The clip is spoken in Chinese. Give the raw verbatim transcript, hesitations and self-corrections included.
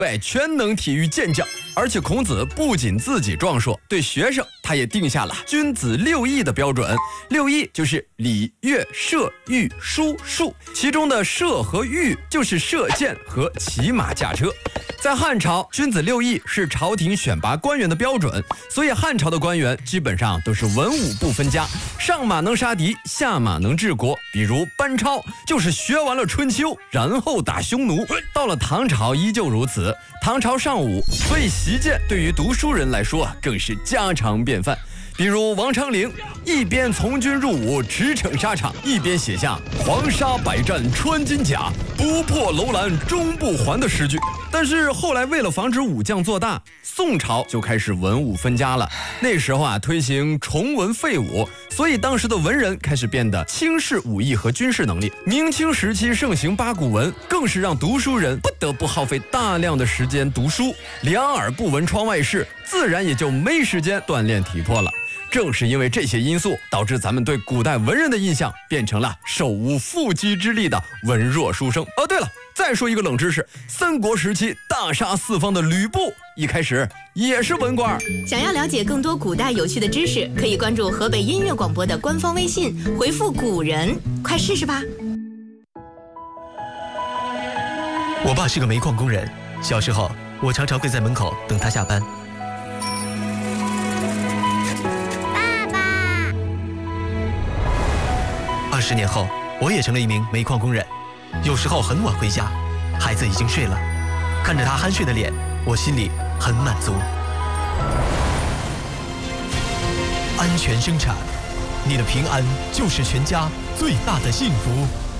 对，全能体育健将。而且孔子不仅自己壮硕，对学生他也定下了君子六艺的标准。六艺就是礼、乐、射、御、书、数，其中的射和御就是射箭和骑马驾车。在汉朝，君子六艺是朝廷选拔官员的标准，所以汉朝的官员基本上都是文武不分家，上马能杀敌，下马能治国。比如班超就是学完了春秋，然后打匈奴。到了唐朝依旧如此，唐朝尚武，所以习剑对于读书人来说更是家常便饭。比如王昌龄一边从军入伍驰骋沙场，一边写下黄沙百战穿金甲，不破楼兰终不还的诗句。但是后来为了防止武将做大，宋朝就开始文武分家了。那时候啊，推行崇文废武，所以当时的文人开始变得轻视武艺和军事能力。明清时期盛行八股文，更是让读书人不得不耗费大量的时间读书，两耳不闻窗外事，自然也就没时间锻炼体魄了。正是因为这些因素，导致咱们对古代文人的印象变成了手无缚鸡之力的文弱书生。哦，对了，再说一个冷知识，三国时期大杀四方的吕布一开始也是文官。 想要了解更多古代有趣的知识，可以关注河北音乐广播的官方微信，回复古人，快试试吧。 我爸是个煤矿工人，小时候我常常会在门口等他下班。二十年后，我也成了一名煤矿工人。有时候很晚回家，孩子已经睡了，看着他酣睡的脸，我心里很满足。安全生产，你的平安就是全家最大的幸福。